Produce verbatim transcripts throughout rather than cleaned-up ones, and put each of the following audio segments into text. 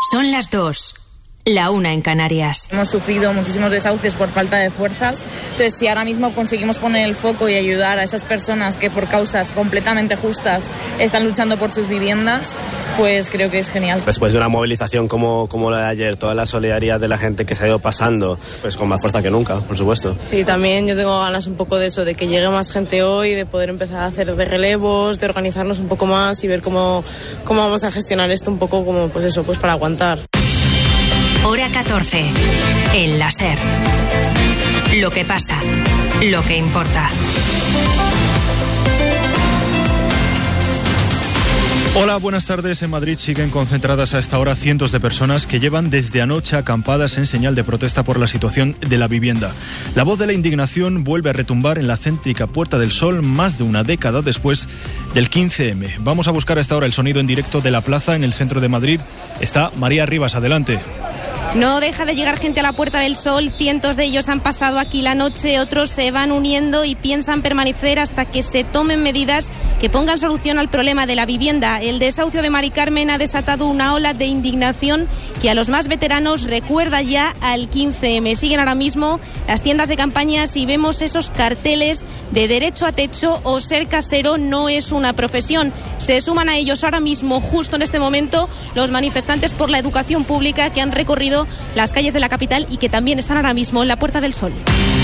Son las dos. La una en Canarias. Hemos sufrido muchísimos desahucios por falta de fuerzas. Entonces, si ahora mismo conseguimos poner el foco y ayudar a esas personas que por causas completamente justas están luchando por sus viviendas, pues creo que es genial. Después de una movilización como, como la de ayer, toda la solidaridad de la gente que se ha ido pasando, pues con más fuerza que nunca, por supuesto. Sí, también yo tengo ganas un poco de eso, de que llegue más gente hoy, de poder empezar a hacer de relevos, de organizarnos un poco más y ver cómo, cómo vamos a gestionar esto un poco como, pues eso, pues para aguantar. Hora catorce. El la SER. Lo que pasa. Lo que importa. Hola, buenas tardes. En Madrid siguen concentradas a esta hora cientos de personas que llevan desde anoche acampadas en señal de protesta por la situación de la vivienda. La voz de la indignación vuelve a retumbar en la céntrica Puerta del Sol más de una década después del quince eme. Vamos a buscar a esta hora el sonido en directo de la plaza en el centro de Madrid. Está María Rivas, adelante. No deja de llegar gente a la Puerta del Sol, cientos de ellos han pasado aquí la noche, otros se van uniendo y piensan permanecer hasta que se tomen medidas que pongan solución al problema de la vivienda. El desahucio de Mari Carmen ha desatado una ola de indignación que a los más veteranos recuerda ya al quince eme. Siguen ahora mismo las tiendas de campañas y vemos esos carteles de derecho a techo o ser casero no es una profesión. Se suman a ellos ahora mismo, justo en este momento, los manifestantes por la educación pública que han recorrido las calles de la capital y que también están ahora mismo en la Puerta del Sol.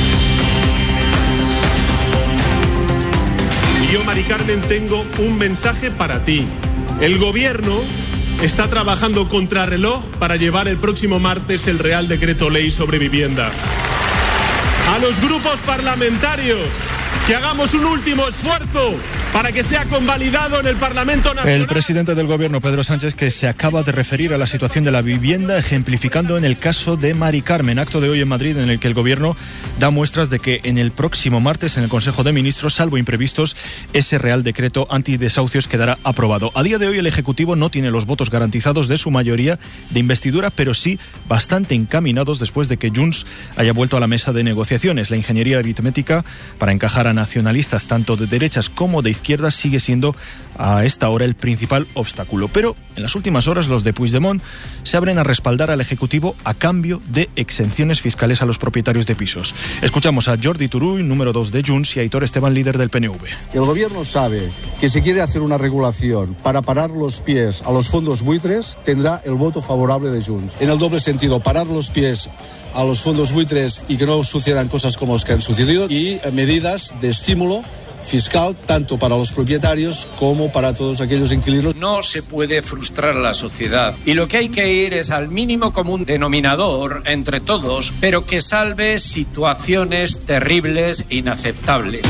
Y yo, Mari Carmen, tengo un mensaje para ti. El gobierno está trabajando contrarreloj para llevar el próximo martes el Real Decreto Ley sobre vivienda. A los grupos parlamentarios, que hagamos un último esfuerzo para que sea convalidado en el Parlamento Nacional. El presidente del Gobierno, Pedro Sánchez, que se acaba de referir a la situación de la vivienda, ejemplificando en el caso de Mari Carmen, acto de hoy en Madrid en el que el Gobierno da muestras de que en el próximo martes en el Consejo de Ministros, salvo imprevistos, ese Real Decreto antidesahucios quedará aprobado. A día de hoy el Ejecutivo no tiene los votos garantizados de su mayoría de investidura, pero sí bastante encaminados después de que Junts haya vuelto a la mesa de negociaciones. La ingeniería aritmética para encajar a nacionalistas tanto de derechas como de izquierda sigue siendo a esta hora el principal obstáculo. Pero en las últimas horas los de Puigdemont se abren a respaldar al Ejecutivo a cambio de exenciones fiscales a los propietarios de pisos. Escuchamos a Jordi Turull, número dos de Junts, y a Aitor Esteban, líder del P N V. El Gobierno sabe que si quiere hacer una regulación para parar los pies a los fondos buitres, tendrá el voto favorable de Junts. En el doble sentido, parar los pies a los fondos buitres y que no sucedan cosas como las que han sucedido, y medidas de estímulo fiscal tanto para los propietarios como para todos aquellos inquilinos. No se puede frustrar a la sociedad y lo que hay que ir es al mínimo común denominador entre todos, pero que salve situaciones terribles e inaceptables.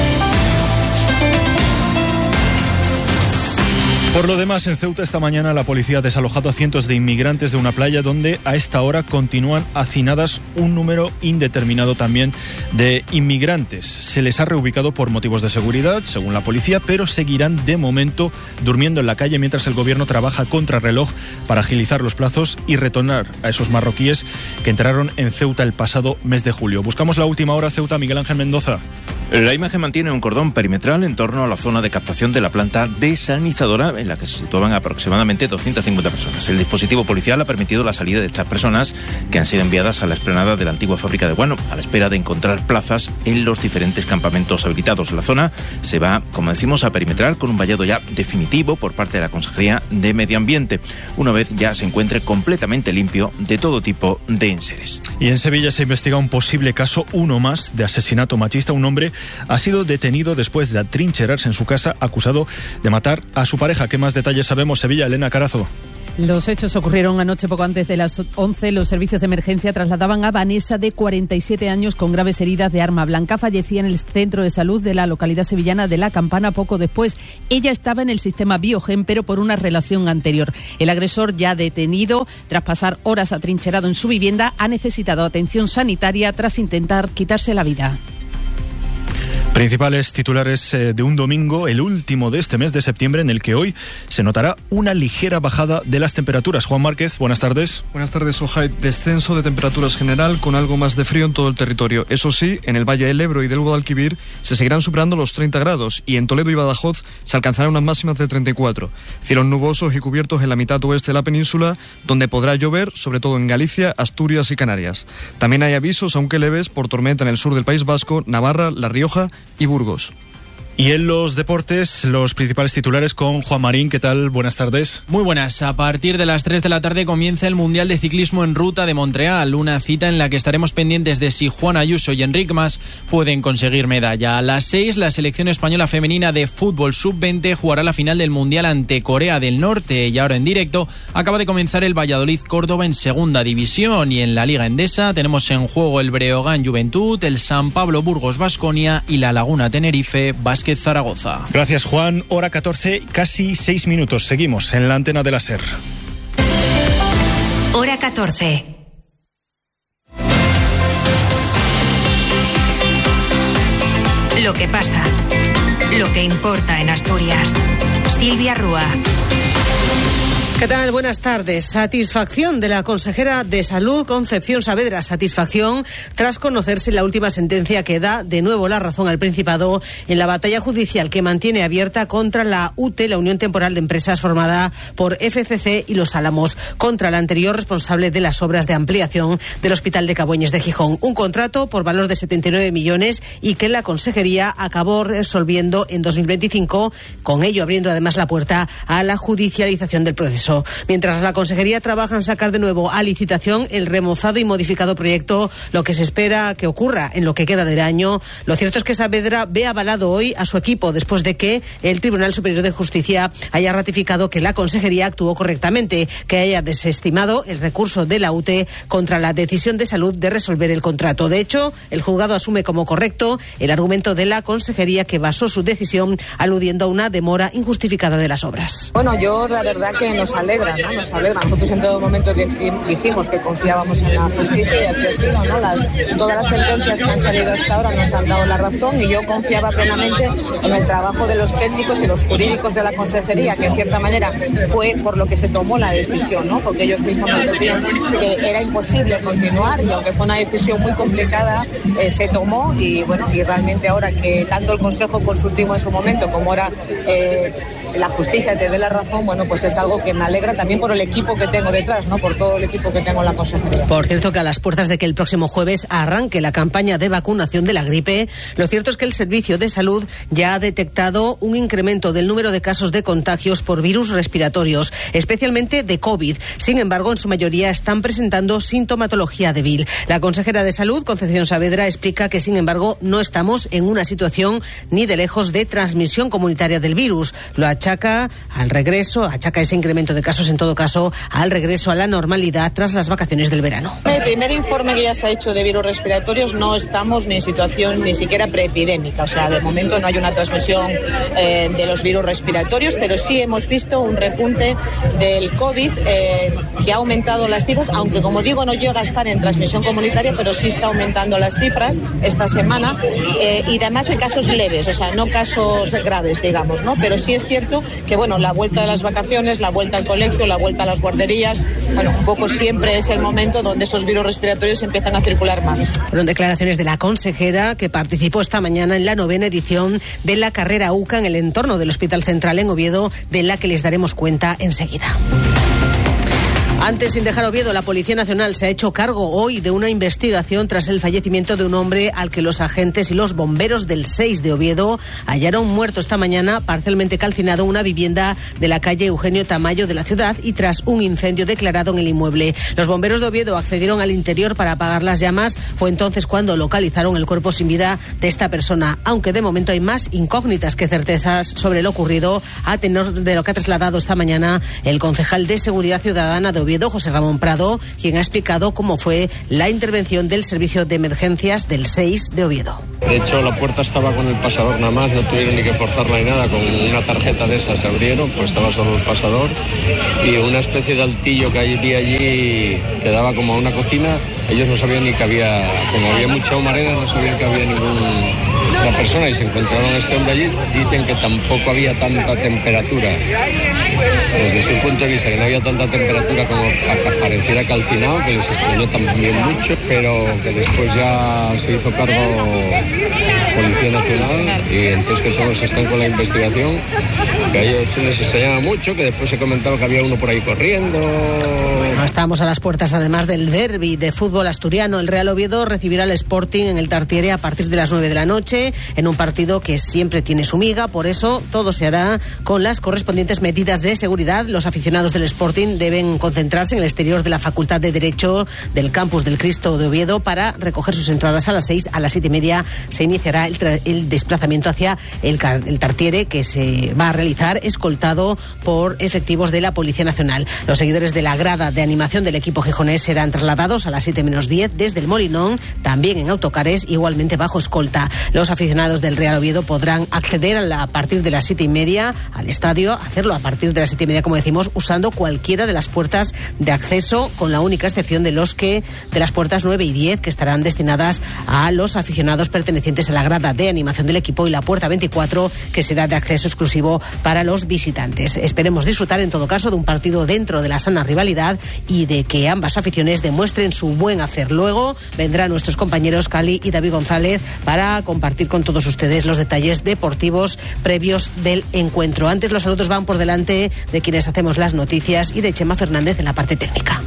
Por lo demás, en Ceuta esta mañana la policía ha desalojado a cientos de inmigrantes de una playa donde a esta hora continúan hacinadas un número indeterminado también de inmigrantes. Se les ha reubicado por motivos de seguridad, según la policía, pero seguirán de momento durmiendo en la calle mientras el gobierno trabaja a contrarreloj para agilizar los plazos y retornar a esos marroquíes que entraron en Ceuta el pasado mes de julio. Buscamos la última hora Ceuta, Miguel Ángel Mendoza. La imagen mantiene un cordón perimetral en torno a la zona de captación de la planta desalinizadora en la que se situaban aproximadamente doscientas cincuenta personas. El dispositivo policial ha permitido la salida de estas personas que han sido enviadas a la explanada de la antigua fábrica de guano a la espera de encontrar plazas en los diferentes campamentos habilitados. La zona se va, como decimos, a perimetrar con un vallado ya definitivo por parte de la Consejería de Medio Ambiente, una vez ya se encuentre completamente limpio de todo tipo de enseres. Y en Sevilla se investiga un posible caso, uno más, de asesinato machista. Un hombre ha sido detenido después de atrincherarse en su casa acusado de matar a su pareja. ¿Qué más detalles sabemos? Sevilla, Elena Carazo. Los hechos ocurrieron anoche poco antes de las once. Los servicios de emergencia trasladaban a Vanessa, de cuarenta y siete años, con graves heridas de arma blanca. Fallecía en el centro de salud de la localidad sevillana de La Campana poco después. Ella estaba en el sistema Biogen, pero por una relación anterior. El agresor, ya detenido, tras pasar horas atrincherado en su vivienda, ha necesitado atención sanitaria tras intentar quitarse la vida. Principales titulares de un domingo, el último de este mes de septiembre, en el que hoy se notará una ligera bajada de las temperaturas. Juan Márquez, buenas tardes. Buenas tardes, Ojai. Descenso de temperaturas general con algo más de frío en todo el territorio. Eso sí, en el Valle del Ebro y del Guadalquivir se seguirán superando los treinta grados y en Toledo y Badajoz se alcanzarán unas máximas de treinta y cuatro. Cielos nubosos y cubiertos en la mitad oeste de la península, donde podrá llover, sobre todo en Galicia, Asturias y Canarias. También hay avisos, aunque leves, por tormenta en el sur del País Vasco, Navarra, La Rioja y Burgos. Y en los deportes, los principales titulares con Juan Marín. ¿Qué tal? Buenas tardes. Muy buenas. A partir de las tres de la tarde comienza el Mundial de Ciclismo en Ruta de Montreal, una cita en la que estaremos pendientes de si Juan Ayuso y Enric Mas pueden conseguir medalla. A las seis, la selección española femenina de fútbol sub veinte jugará la final del Mundial ante Corea del Norte. Y ahora en directo acaba de comenzar el Valladolid-Córdoba en segunda división, y en la Liga Endesa tenemos en juego el Breogán Juventud, el San Pablo Burgos Baskonia y la Laguna Tenerife Basket Zaragoza. Gracias, Juan. Hora catorce, casi seis minutos. Seguimos en la antena de la SER. Hora catorce. Lo que pasa, lo que importa en Asturias. Silvia Rúa. ¿Qué tal? Buenas tardes. Satisfacción de la consejera de Salud, Concepción Saavedra. Satisfacción tras conocerse la última sentencia que da de nuevo la razón al Principado en la batalla judicial que mantiene abierta contra la U T E, la Unión Temporal de Empresas formada por F C C y Los Álamos, contra la anterior responsable de las obras de ampliación del Hospital de Cabueñes de Gijón. Un contrato por valor de setenta y nueve millones y que la consejería acabó resolviendo en dos mil veinticinco, con ello abriendo además la puerta a la judicialización del proceso. Mientras la consejería trabaja en sacar de nuevo a licitación el remozado y modificado proyecto, lo que se espera que ocurra en lo que queda del año, lo cierto es que Saavedra ve avalado hoy a su equipo después de que el Tribunal Superior de Justicia haya ratificado que la consejería actuó correctamente, que haya desestimado el recurso de la U T E contra la decisión de Salud de resolver el contrato. De hecho, el juzgado asume como correcto el argumento de la consejería, que basó su decisión aludiendo a una demora injustificada de las obras. Bueno, yo la verdad que nos alegra, ¿no? Nos alegra. Nosotros en todo momento dijimos que confiábamos en la justicia y así ha sido, ¿no? Las, todas las sentencias que han salido hasta ahora nos han dado la razón y yo confiaba plenamente en el trabajo de los técnicos y los jurídicos de la consejería, que en cierta manera fue por lo que se tomó la decisión, ¿no? Porque ellos mismos nos decían que era imposible continuar y aunque fue una decisión muy complicada, eh, se tomó y bueno, y realmente ahora que tanto el Consejo Consultivo en su momento como ahora eh, la justicia te dé la razón, bueno, pues es algo que me alegra también por el equipo que tengo detrás, ¿no? Por todo el equipo que tengo en la consejería. Por cierto, que a las puertas de que el próximo jueves arranque la campaña de vacunación de la gripe, lo cierto es que el Servicio de Salud ya ha detectado un incremento del número de casos de contagios por virus respiratorios, especialmente de COVID. Sin embargo, en su mayoría están presentando sintomatología débil. La consejera de Salud, Concepción Saavedra, explica que, sin embargo, no estamos en una situación ni de lejos de transmisión comunitaria del virus. Lo achaca al regreso, achaca ese incremento de casos, en todo caso, al regreso a la normalidad tras las vacaciones del verano. El primer informe que ya se ha hecho de virus respiratorios, no estamos ni en situación ni siquiera preepidémica, o sea, de momento no hay una transmisión eh, de los virus respiratorios, pero sí hemos visto un repunte del COVID eh, que ha aumentado las cifras, aunque como digo no llega a estar en transmisión comunitaria, pero sí está aumentando las cifras esta semana eh, y además de casos leves, o sea, no casos graves, digamos, ¿no? Pero sí es cierto que, bueno, la vuelta de las vacaciones, la vuelta al colegio, la vuelta a las guarderías, bueno, un poco siempre es el momento donde esos virus respiratorios empiezan a circular más. Fueron declaraciones de la consejera, que participó esta mañana en la novena edición de la carrera U C A en el entorno del Hospital Central en Oviedo, de la que les daremos cuenta enseguida. Antes, sin dejar Oviedo, la Policía Nacional se ha hecho cargo hoy de una investigación tras el fallecimiento de un hombre al que los agentes y los bomberos del seis de Oviedo hallaron muerto esta mañana, parcialmente calcinado, una vivienda de la calle Eugenio Tamayo de la ciudad y tras un incendio declarado en el inmueble. Los bomberos de Oviedo accedieron al interior para apagar las llamas. Fue entonces cuando localizaron el cuerpo sin vida de esta persona, aunque de momento hay más incógnitas que certezas sobre lo ocurrido, a tenor de lo que ha trasladado esta mañana el concejal de Seguridad Ciudadana de Oviedo, José Ramón Prado, quien ha explicado cómo fue la intervención del Servicio de Emergencias del seis de Oviedo. De hecho, la puerta estaba con el pasador nada más, no tuvieron ni que forzarla ni nada, con una tarjeta de esas se abrieron, pues estaba solo el pasador y una especie de altillo que había allí que daba como a una cocina. Ellos no sabían ni que había, como había mucha humareda, no sabían que había ningún otra persona y se encontraron a este hombre allí, dicen que tampoco había tanta temperatura. Desde su punto de vista, que no había tanta temperatura como para que pareciera calcinado, que les extrañó también mucho, pero que después ya se hizo cargo Policía Nacional y entonces que solo se están con la investigación, que a ellos sí les extrañaba mucho, que después se comentaba que había uno por ahí corriendo. Bueno, estamos a las puertas además del derbi de fútbol asturiano. El Real Oviedo recibirá al Sporting en el Tartiere a partir de las nueve de la noche, en un partido que siempre tiene su miga, por eso todo se hará con las correspondientes medidas de seguridad. Los aficionados del Sporting deben concentrarse en el exterior de la Facultad de Derecho del campus del Cristo de Oviedo para recoger sus entradas a las seis. A las siete y media se iniciará el, tra- el desplazamiento hacia el, car- el Tartiere, que se va a realizar escoltado por efectivos de la Policía Nacional. Los seguidores de la grada de animación del equipo gijonés serán trasladados a las siete menos diez desde el Molinón, también en autocares, igualmente bajo escolta. Los aficionados del Real Oviedo podrán acceder a, la, a partir de las siete y media al estadio, hacerlo a partir de las siete y media, como decimos, usando cualquiera de las puertas de acceso, con la única excepción de los que de las puertas nueve y diez, que estarán destinadas a los aficionados pertenecientes a la grada de animación del equipo, y la puerta veinticuatro, que será de acceso exclusivo para los visitantes. Esperemos disfrutar en todo caso de un partido dentro de la sana rivalidad y de que ambas aficiones demuestren su buen hacer. Luego vendrán nuestros compañeros Cali y David González para compartir con todos ustedes los detalles deportivos previos del encuentro. Antes, los saludos van por delante de quienes hacemos las noticias y de Chema Fernández en la parte técnica.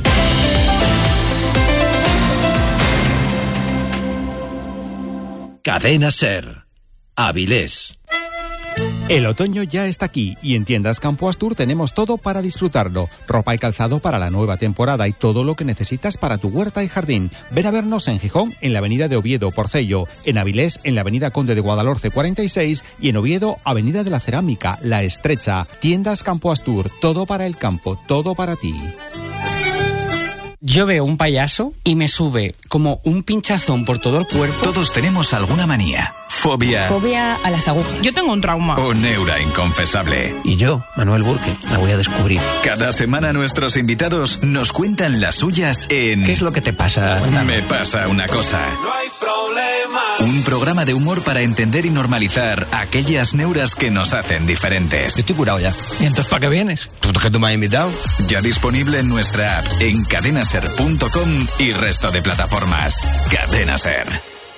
Cadena SER. Avilés. El otoño ya está aquí y en tiendas Campo Astur tenemos todo para disfrutarlo. Ropa y calzado para la nueva temporada y todo lo que necesitas para tu huerta y jardín. Ven a vernos en Gijón, en la avenida de Oviedo, Porcello, en Avilés, en la avenida Conde de Guadalhorce cuarenta y seis y en Oviedo, avenida de la Cerámica, La Estrecha. Tiendas Campo Astur, todo para el campo, todo para ti. Yo veo un payaso y me sube como un pinchazón por todo el cuerpo. Todos tenemos alguna manía. Fobia. Fobia a las agujas. Yo tengo un trauma. O neura inconfesable. Y yo, Manuel Burke, la voy a descubrir. Cada semana nuestros invitados nos cuentan las suyas en... ¿Qué es lo que te pasa? Me pasa una cosa. No hay problema. Un programa de humor para entender y normalizar aquellas neuras que nos hacen diferentes. Yo estoy curado ya. ¿Y entonces para qué vienes? ¿Tú que tú me has invitado? Ya disponible en nuestra app, en cadenaser punto com y resto de plataformas. Cadena Ser.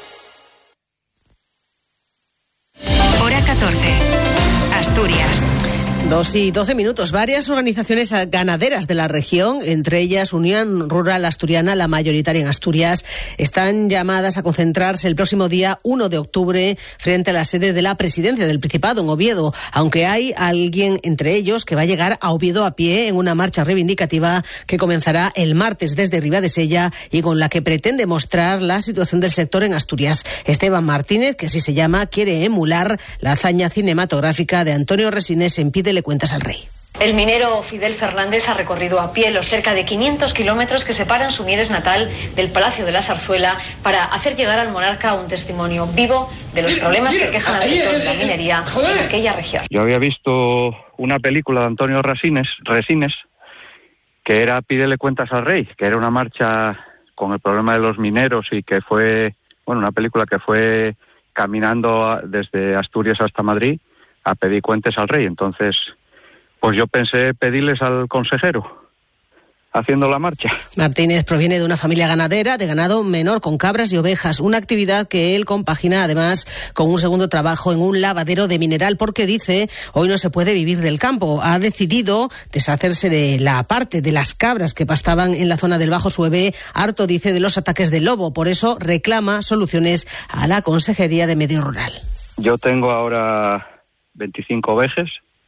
Hora catorce. Asturias. Dos y doce minutos. Varias organizaciones ganaderas de la región, entre ellas Unión Rural Asturiana, la mayoritaria en Asturias, están llamadas a concentrarse el próximo día uno de octubre frente a la sede de la Presidencia del Principado en Oviedo, aunque hay alguien entre ellos que va a llegar a Oviedo a pie en una marcha reivindicativa que comenzará el martes desde Ribadesella y con la que pretende mostrar la situación del sector en Asturias. Esteban Martínez, que así se llama, quiere emular la hazaña cinematográfica de Antonio Resines en Pídele cuentas al rey. El minero Fidel Fernández ha recorrido a pie los cerca de quinientos kilómetros que separan su Mieres natal del Palacio de la Zarzuela para hacer llegar al monarca un testimonio vivo de los problemas que quejan al sector de la minería en aquella región. Yo había visto una película de Antonio Resines, Resines, que era Pídele cuentas al rey, que era una marcha con el problema de los mineros y que fue, bueno, una película que fue caminando desde Asturias hasta Madrid a pedir cuentas al rey. Entonces, pues yo pensé pedirles al consejero haciendo la marcha. Martínez proviene de una familia ganadera de ganado menor con cabras y ovejas, una actividad que él compagina además con un segundo trabajo en un lavadero de mineral porque dice hoy no se puede vivir del campo. Ha decidido deshacerse de la parte de las cabras que pastaban en la zona del Bajo Sueve, harto dice de los ataques del lobo, por eso reclama soluciones a la Consejería de Medio Rural. Yo tengo ahora veinticinco ovejas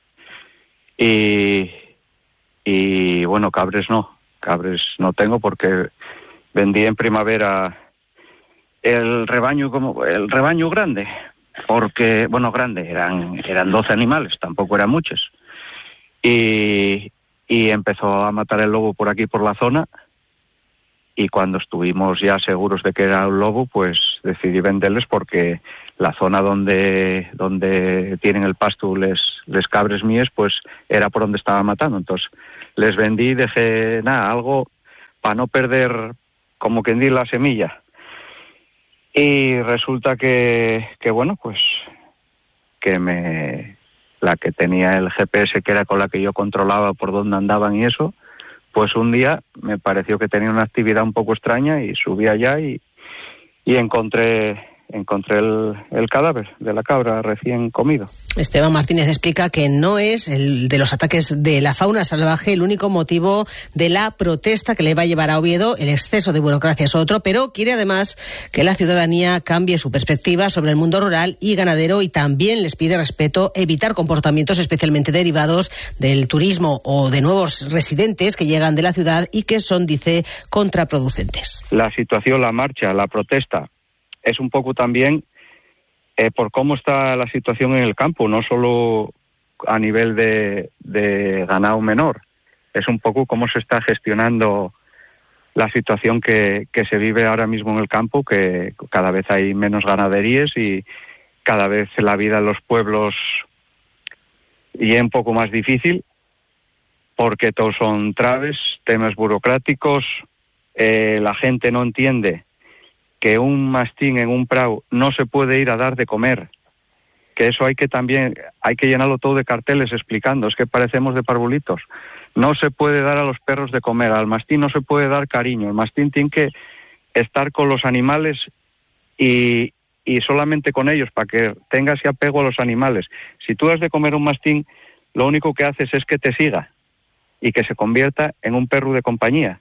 y, y bueno, cabres no, cabres no tengo porque vendí en primavera el rebaño como el rebaño grande, porque, bueno, grande, eran eran doce animales, tampoco eran muchos, y, y empezó a matar el lobo por aquí, por la zona, y cuando estuvimos ya seguros de que era un lobo, pues decidí venderles porque la zona donde donde tienen el pasto les, les cabres míes, pues era por donde estaba matando. Entonces les vendí y dejé, nada, algo para no perder, como quien dice, la semilla. Y resulta que, que bueno, pues que me la que tenía el G P S, que era con la que yo controlaba por dónde andaban y eso, pues un día me pareció que tenía una actividad un poco extraña y subí allá y, y encontré encontré el, el cadáver de la cabra recién comido. Esteban Martínez explica que no es el de los ataques de la fauna salvaje el único motivo de la protesta que le va a llevar a Oviedo. El exceso de burocracia es otro, pero quiere además que la ciudadanía cambie su perspectiva sobre el mundo rural y ganadero y también les pide respeto, evitar comportamientos especialmente derivados del turismo o de nuevos residentes que llegan de la ciudad y que son, dice, contraproducentes. La situación, la marcha, la protesta es un poco también eh, por cómo está la situación en el campo, no solo a nivel de, de ganado menor, es un poco cómo se está gestionando la situación que, que se vive ahora mismo en el campo, que cada vez hay menos ganaderías y cada vez la vida en los pueblos y es un poco más difícil, porque todos son traves, temas burocráticos, eh, la gente no entiende que un mastín en un prau no se puede ir a dar de comer, que eso hay que también, hay que llenarlo todo de carteles explicando, es que parecemos de parvulitos. No se puede dar a los perros de comer, al mastín no se puede dar cariño, el mastín tiene que estar con los animales y, y solamente con ellos, para que tenga ese apego a los animales. Si tú das de comer un mastín, lo único que haces es que te siga y que se convierta en un perro de compañía.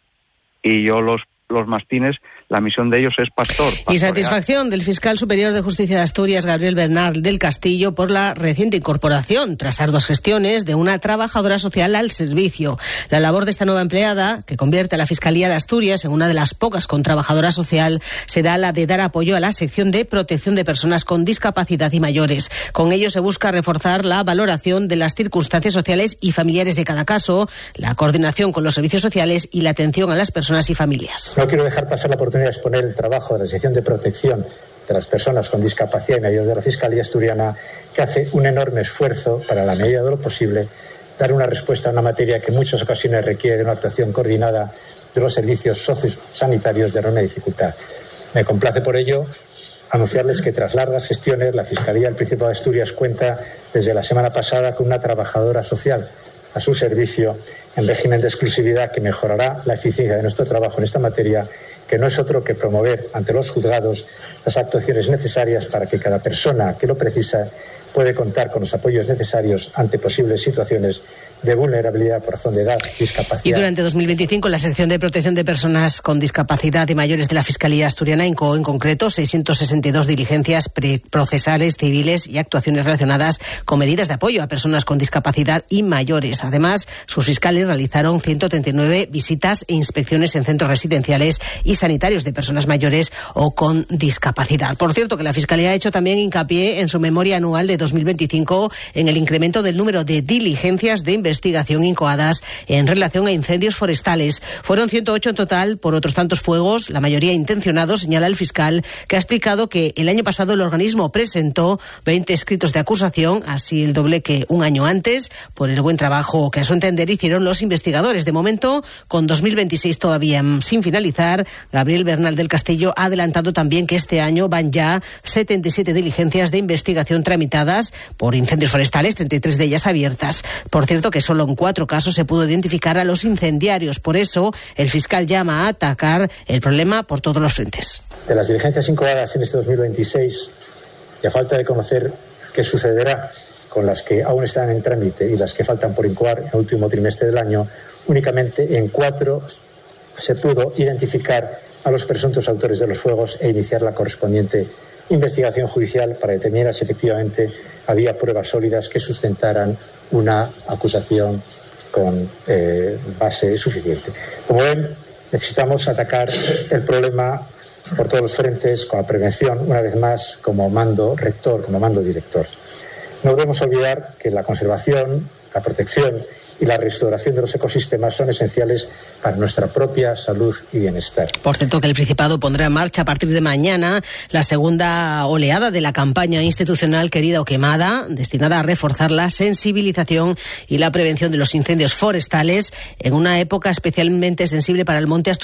Y yo los los mastines, la misión de ellos es pastor. Pastorear. Y satisfacción del fiscal superior de Justicia de Asturias, Gabriel Bernal del Castillo, por la reciente incorporación, tras arduas gestiones, de una trabajadora social al servicio. La labor de esta nueva empleada, que convierte a la Fiscalía de Asturias en una de las pocas con trabajadora social, será la de dar apoyo a la sección de protección de personas con discapacidad y mayores. Con ello se busca reforzar la valoración de las circunstancias sociales y familiares de cada caso, la coordinación con los servicios sociales y la atención a las personas y familias. No quiero dejar pasar la oportunidad de exponer el trabajo de la sección de protección de las personas con discapacidad y mayores de la Fiscalía Asturiana, que hace un enorme esfuerzo para, a la medida de lo posible, dar una respuesta a una materia que en muchas ocasiones requiere de una actuación coordinada de los servicios sociosanitarios de enorme dificultad. Me complace por ello anunciarles que tras largas gestiones la Fiscalía del Principado de Asturias cuenta desde la semana pasada con una trabajadora social a su servicio en régimen de exclusividad que mejorará la eficiencia de nuestro trabajo en esta materia, que no es otro que promover ante los juzgados las actuaciones necesarias para que cada persona que lo precisa puede contar con los apoyos necesarios ante posibles situaciones de vulnerabilidad por razón de edad, discapacidad. Y durante dos mil veinticinco la sección de protección de personas con discapacidad y mayores de la Fiscalía Asturiana incoó en concreto seiscientas sesenta y dos diligencias procesales, civiles y actuaciones relacionadas con medidas de apoyo a personas con discapacidad y mayores. Además, sus fiscales realizaron ciento treinta y nueve visitas e inspecciones en centros residenciales y sanitarios de personas mayores o con discapacidad. Por cierto, que la Fiscalía ha hecho también hincapié en su memoria anual de dos mil veinticinco en el incremento del número de diligencias de investigación investigación incoadas en relación a incendios forestales. Fueron ciento ocho en total por otros tantos fuegos, la mayoría intencionados, señala el fiscal, que ha explicado que el año pasado el organismo presentó veinte escritos de acusación, así el doble que un año antes, por el buen trabajo que a su entender hicieron los investigadores. De momento, con dos mil veintiséis todavía sin finalizar, Gabriel Bernal del Castillo ha adelantado también que este año van ya setenta y siete diligencias de investigación tramitadas por incendios forestales, treinta y tres de ellas abiertas. Por cierto, que solo en cuatro casos se pudo identificar a los incendiarios. Por eso, el fiscal llama a atacar el problema por todos los frentes. De las diligencias incoadas en este dos mil veintiséis, y a falta de conocer qué sucederá con las que aún están en trámite y las que faltan por incoar en el último trimestre del año, únicamente en cuatro se pudo identificar a los presuntos autores de los fuegos e iniciar la correspondiente investigación judicial para determinar si efectivamente había pruebas sólidas que sustentaran una acusación con eh, base suficiente. Como ven, necesitamos atacar el problema por todos los frentes, con la prevención, una vez más, como mando rector, como mando director. No debemos olvidar que la conservación, la protección y la restauración de los ecosistemas son esenciales para nuestra propia salud y bienestar. Por cierto, que el Principado pondrá en marcha a partir de mañana la segunda oleada de la campaña institucional Querida o Quemada, destinada a reforzar la sensibilización y la prevención de los incendios forestales en una época especialmente sensible para el monte asturiano